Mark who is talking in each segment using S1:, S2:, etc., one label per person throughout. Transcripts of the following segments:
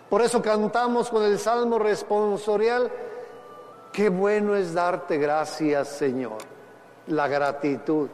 S1: Por eso cantamos con el Salmo responsorial: qué bueno es darte gracias, Señor. La gratitud.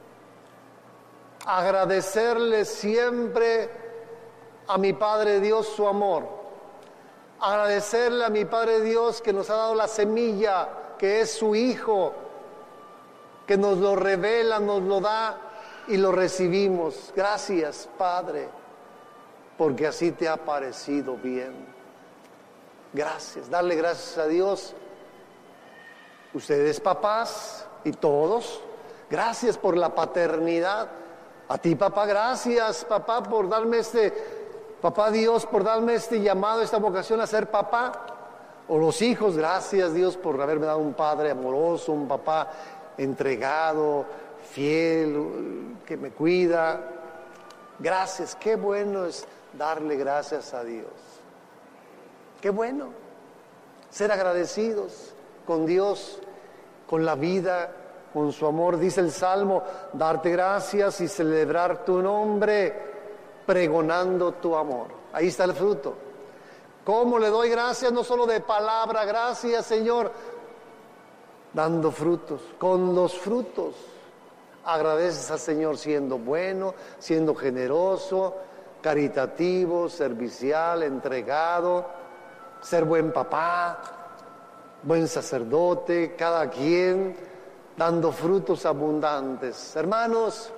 S1: Agradecerle siempre a mi Padre Dios su amor. Agradecerle a mi Padre Dios que nos ha dado la semilla, que es su Hijo, que nos lo revela, nos lo da y lo recibimos. Gracias, Padre, porque así te ha parecido bien. Gracias, darle gracias a Dios. Ustedes papás y todos, gracias por la paternidad. A ti, papá, gracias, papá, por darme papá Dios, por darme este llamado, esta vocación a ser papá. O los hijos, gracias Dios por haberme dado un padre amoroso, un papá entregado, fiel, que me cuida. Gracias, qué bueno es darle gracias a Dios. Qué bueno ser agradecidos con Dios, con la vida, con su amor. Dice el Salmo: darte gracias y celebrar tu nombre, pregonando tu amor. Ahí está el fruto. ¿Cómo le doy gracias? No solo de palabra, gracias Señor, dando frutos. Con los frutos agradeces al Señor siendo bueno, siendo generoso, caritativo, servicial, entregado, ser buen papá, buen sacerdote, cada quien dando frutos abundantes. Hermanos,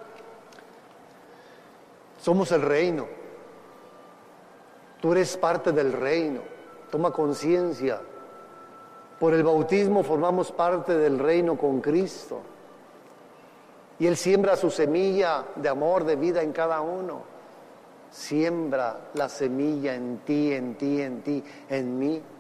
S1: somos el reino. Tú eres parte del reino. Toma conciencia. Por el bautismo formamos parte del reino con Cristo. Y Él siembra su semilla de amor, de vida en cada uno. Siembra la semilla en ti, en ti, en ti, en mí.